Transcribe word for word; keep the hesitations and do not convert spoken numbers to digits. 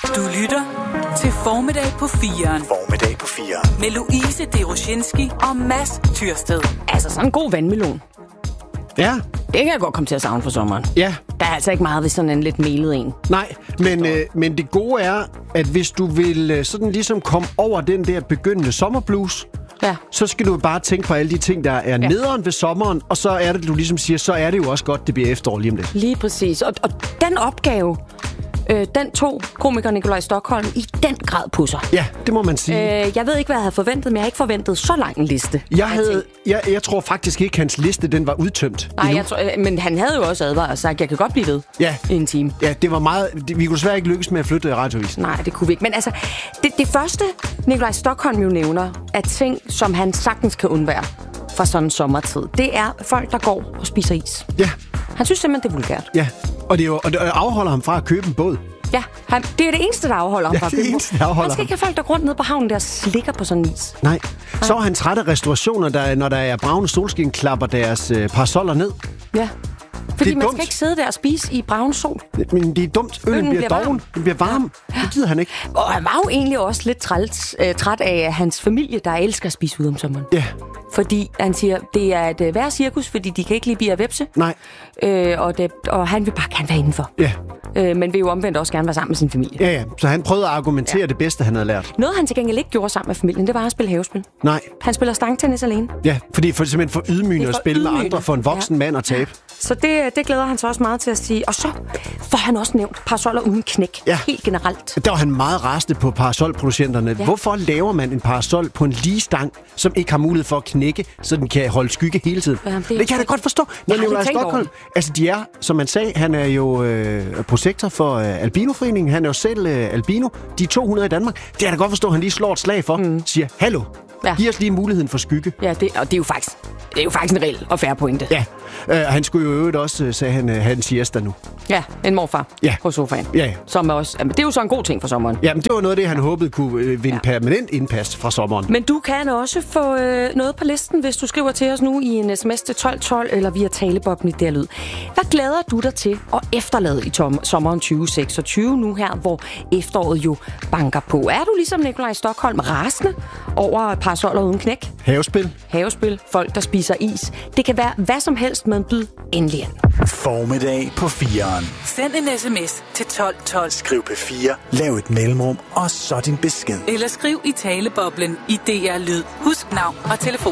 Du lytter til Formiddag på firen. Formiddag på firen. Med Louise Deroshinski og Mads Tyrsted. Altså sådan en god vandmelon. Ja. Det kan jeg godt komme til at savne for sommeren. Ja. Der er altså ikke meget ved sådan en lidt melet en. Nej, men, øh, men det gode er, at hvis du vil øh, sådan ligesom komme over den der begyndende sommerblues, Ja. så skal du bare tænke på alle de ting, der er ja. nederen ved sommeren, og så er det, du ligesom siger, så er det jo også godt, det bliver efterår lige om lidt. Lige præcis. Og, og den opgave, øh, den tog komiker Nikolaj Stokholm i den grad på sig. Ja, det må man sige. Øh, jeg ved ikke, hvad jeg havde forventet, men jeg har ikke forventet så lang en liste. Jeg, havde, jeg, jeg tror faktisk ikke, hans liste den var udtømt. Nej, jeg tror, øh, men han havde jo også advaret og sagt, at jeg kan godt blive ved ja. i en time. Ja, det var meget... Det, vi kunne desværre ikke lykkes med at flytte radiovisen. Nej, det kunne vi ikke. Men altså, det, det første, Nikolaj Stokholm jo nævner, er ting, som han sagtens kan undvære fra sådan en sommertid. Det er folk, der går og spiser is. Ja. Han synes simpelthen, det er vulgært. Ja, og det, er jo, og det afholder ham fra at købe en båd. Ja, han, det er det eneste, der afholder ham ja, fra at det købe en eneste, der afholder Han skal ikke have folk, der går rundt ned på havnen der og slikker på sådan en is. Nej. Så er han træt af restaurationer, der, når der er braune solskin, klapper deres øh, parasoller ned. Ja. Fordi man dumt. skal ikke sidde der og spise i braun sol. Men det er dumt. Øllen, Øllen bliver, bliver doven. Den bliver varm. Ja. Det gider han ikke. Og han var jo egentlig også lidt træls, øh, træt af hans familie, der elsker at spise ude om sommeren. Ja. Fordi han siger, det er et øh, værre cirkus, fordi de kan ikke lide bier og vepse. Nej. Øh, og, det, og han vil bare gerne være indenfor. Ja. Øh, men vil jo omvendt også gerne være sammen med sin familie. Ja, ja. Så han prøvede at argumentere ja. det bedste, han havde lært. Noget, han til gengæld ikke gjorde sammen med familien, det var at spille havespil. Nej. Han spiller stangtennis alene. Ja, fordi for simpelthen for ydmygende at spille ydmygende. med andre for en voksen ja. mand at tabe. Så det, det glæder han sig også meget til at sige. Og så får han også nævnt parasoller uden knæk. Ja. Helt generelt. Der var han meget rasende på parasolproducenterne. Ja. Hvorfor laver man en parasol på en lige stang, som ikke har mulighed for at knække, så den kan holde skygge hele tiden? Ja, det, det kan jeg da godt forstå. Når Nikolaj Stokholm, altså de er, som man sagde, han er jo øh, prosektor for øh, Albinoforeningen. Han er jo selv øh, albino. De er to hundrede i Danmark. Det kan jeg da godt forstå, at han lige slår et slag for. Mm. Siger, hallo, ja. giv os lige muligheden for skygge. Ja, det, og det er jo faktisk, det er jo faktisk en reel og fair pointe. Ja, øh, han skulle jo øvrigt også, sagde han, have en siesta nu. Ja, en morfar ja. på sofaen. Ja, ja. Som er også, jamen, det er jo så en god ting for sommeren. Ja, men det var noget af det, han håbede kunne øh, vinde ja. permanent indpas fra sommeren. Men du kan også få øh, noget på listen, hvis du skriver til os nu i en sms til tolv tolv eller via talebobben i der lyd. Hvad glæder du dig til at efterlade i tom- sommeren tyve seksogtyve nu her, hvor efteråret jo banker på? Er du ligesom Nikolaj Stokholm rasende over parasoller uden knæk? Havespil. Havespil, folk der spiser is. Det kan være hvad som helst, men byd endelig ind. Formiddag på firen. Send en sms til tolv tolv. Skriv P fire, lav et mellemrum, og så din besked. Eller skriv i taleboblen i D R Lyd. Husk navn og telefon.